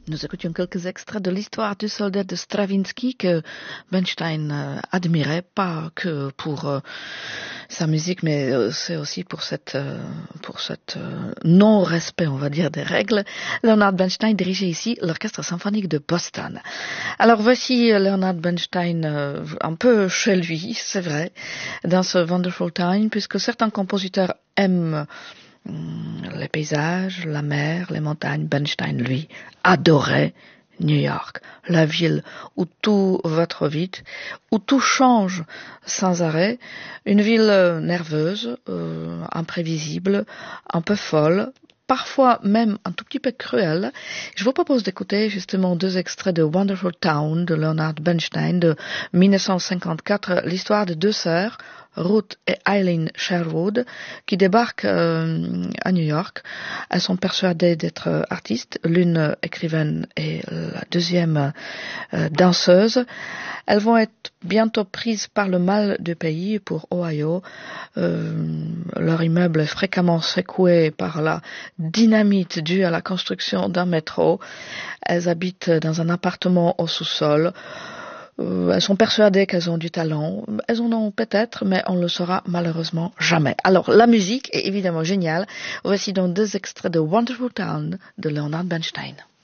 Nous écoutions quelques extraits de l'histoire du soldat de Stravinsky que Bernstein admirait, pas que pour sa musique, mais c'est aussi pour cette non-respect, on va dire, des règles. Leonard Bernstein dirigeait ici l'orchestre symphonique de Boston. Alors voici Leonard Bernstein un peu chez lui, c'est vrai, dans ce Wonderful Time, puisque certains compositeurs aiment les paysages, la mer, les montagnes. Bernstein, lui, adorait New York, la ville où tout va trop vite, où tout change sans arrêt, une ville nerveuse, imprévisible, un peu folle, parfois même un tout petit peu cruelle. Je vous propose d'écouter justement deux extraits de Wonderful Town de Leonard Bernstein de 1954, l'histoire de deux sœurs, Ruth et Eileen Sherwood, qui débarquent à New York. Elles sont persuadées d'être artistes, l'une écrivaine et la deuxième danseuse. Elles vont être bientôt prises par le mal du pays pour Ohio. Leur immeuble est fréquemment secoué par la dynamite due à la construction d'un métro. Elles habitent dans un appartement au sous-sol. Elles sont persuadées qu'elles ont du talent. Elles en ont peut-être, mais on ne le saura malheureusement jamais. Alors, la musique est évidemment géniale. Voici donc deux extraits de Wonderful Town de Leonard Bernstein.